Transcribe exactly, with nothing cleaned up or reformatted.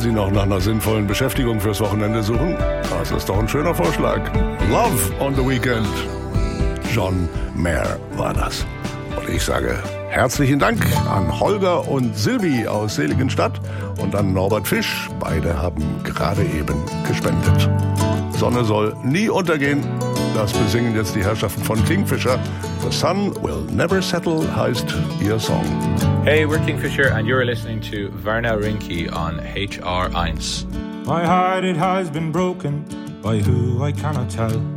Sie noch nach einer sinnvollen Beschäftigung fürs Wochenende suchen, das ist doch ein schöner Vorschlag. Love on the Weekend. John Mayer war das. Und ich sage herzlichen Dank an Holger und Silvi aus Seligenstadt und an Norbert Fisch. Beide haben gerade eben gespendet. Sonne soll nie untergehen. Das besingen jetzt die Herrschaften von Kingfisher. The Sun Will Never Settle heißt ihr Song. Hey, we're Kingfisher and you're listening to Werner Rinke on H R eins. My heart, it has been broken by who I cannot tell.